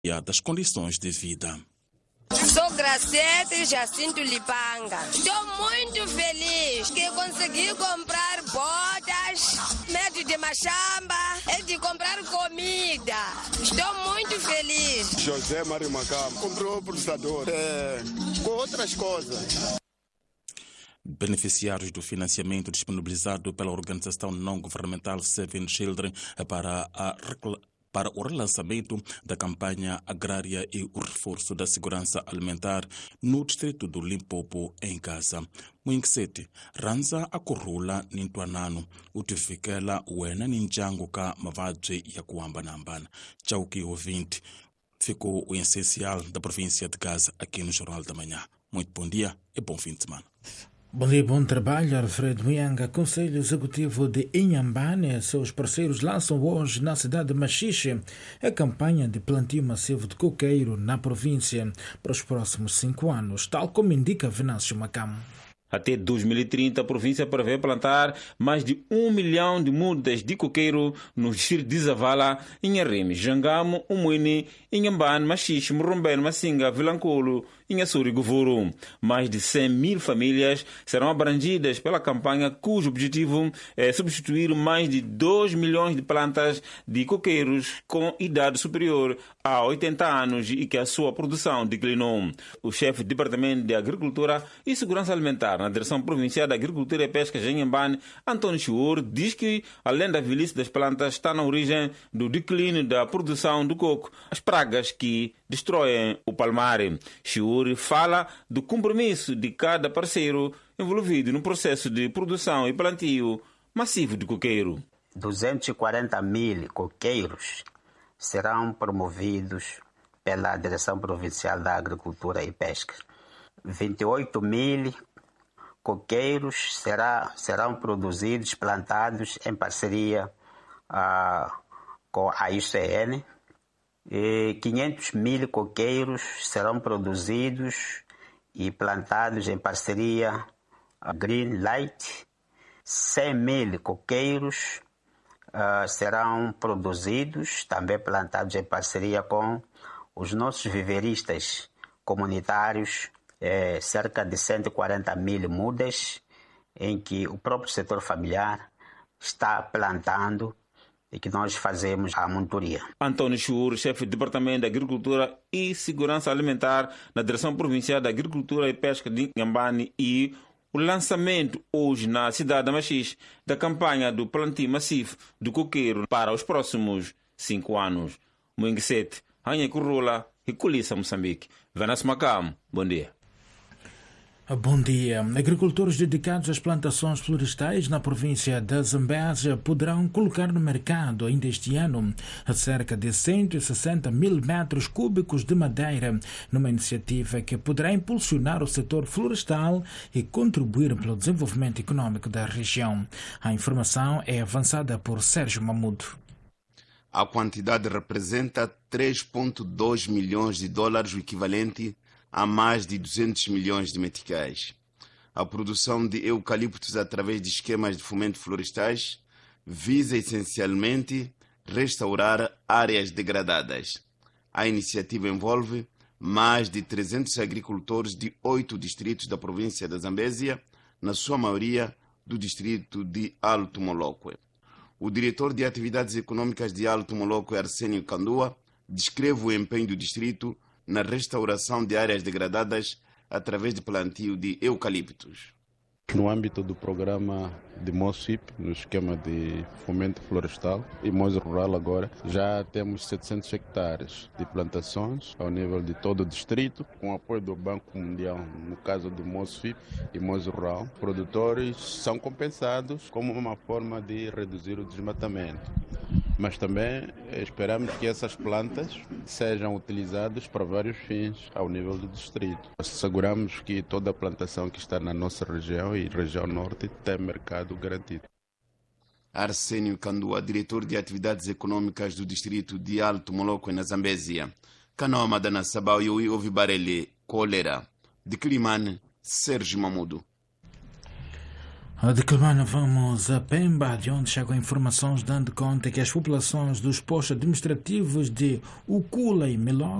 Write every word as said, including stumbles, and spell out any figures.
das condições de vida. Sou Gracete Jacinto Lipanga. Estou muito feliz que consegui comprar botas, médio de machamba e de comprar comida. Estou muito feliz. José Mário Macam comprou o processador é, com outras coisas. Beneficiários do financiamento disponibilizado pela organização não-governamental Seven Children para a para o relançamento da campanha agrária e o reforço da segurança alimentar no distrito do Limpopo, em Gaza. Muinksete, ranza akurula nintuanano, utifikela uena ninjango ka mavadje ya kuambanambana. Chauki ouvinte, ficou o essencial da província de Gaza aqui no Jornal da Manhã. Muito bom dia e bom fim de semana. Bom dia, bom trabalho. Alfredo Muyanga, Conselho Executivo de Inhambane e seus parceiros lançam hoje na cidade de Machixe a campanha de plantio massivo de coqueiro na província para os próximos cinco anos, tal como indica Venâncio Macam. Até dois mil e trinta, a província prevê plantar mais de um milhão de mudas de coqueiro no distrito de Zavala, Inhareme, Jangamo, Umuini, Inhambane, Machixe, Murumbene, Massinga, Vilancolo, Inhassuri e Govoro. Mais de cem mil famílias serão abrangidas pela campanha, cujo objetivo é substituir mais de dois milhões de plantas de coqueiros com idade superior a oitenta anos e que a sua produção declinou. O chefe do Departamento de Agricultura e Segurança Alimentar na Direção Provincial da Agricultura e Pesca de Inhambane, Antônio Chiur, diz que, além da velhice das plantas, está na origem do declínio da produção do coco, as pragas que destroem o palmar. Chiur fala do compromisso de cada parceiro envolvido no processo de produção e plantio massivo de coqueiro. duzentos e quarenta mil coqueiros serão promovidos pela Direção Provincial da Agricultura e Pesca. vinte e oito mil coqueiros será, serão produzidos, plantados em parceria ah, com a I C N. E quinhentos mil coqueiros serão produzidos e plantados em parceria a Green Light. cem mil coqueiros uh, serão produzidos, também plantados em parceria com os nossos viveristas comunitários, eh, cerca de cento e quarenta mil mudas, em que o próprio setor familiar está plantando e que nós fazemos a monitoria. Antônio Chur, chefe do Departamento de Agricultura e Segurança Alimentar na Direção Provincial da Agricultura e Pesca de Inhambane, e o lançamento hoje na cidade de Machixe da campanha do plantio massivo do coqueiro para os próximos cinco anos. Muinksete, Rainha Curula e Colissa, Moçambique. Venâncio Macam, bom dia. Bom dia. Agricultores dedicados às plantações florestais na província da Zambésia poderão colocar no mercado ainda este ano cerca de cento e sessenta mil metros cúbicos de madeira, numa iniciativa que poderá impulsionar o setor florestal e contribuir pelo desenvolvimento econômico da região. A informação é avançada por Sérgio Mamudo. A quantidade representa três vírgula dois milhões de dólares, o equivalente a mais de duzentos milhões de meticais. A produção de eucaliptos através de esquemas de fomento florestais visa essencialmente restaurar áreas degradadas. A iniciativa envolve mais de trezentos agricultores de oito distritos da província da Zambésia, na sua maioria do distrito de Alto Moloque. O diretor de Atividades Econômicas de Alto Moloque, Arsênio Kandua, descreve o empenho do distrito na restauração de áreas degradadas através de plantio de eucaliptos. No âmbito do programa de MOSFIP, no esquema de fomento florestal e MOS Rural agora, já temos setecentos hectares de plantações ao nível de todo o distrito, com apoio do Banco Mundial, no caso do MOSFIP e MOS Rural. Produtores são compensados como uma forma de reduzir o desmatamento. Mas também esperamos que essas plantas sejam utilizadas para vários fins ao nível do distrito. Asseguramos que toda a plantação que está na nossa região e região norte tem mercado garantido. Arsênio Kandua, diretor de Atividades Econômicas do distrito de Alto Moloque, na Zambésia. Canoa Madana Sabau e Ouvi Barele, Cólera. De Quilimane, Sérgio Mamudo. De Quelimane vamos a Pemba, de onde chegam informações dando conta que as populações dos postos administrativos de Ukula e Miló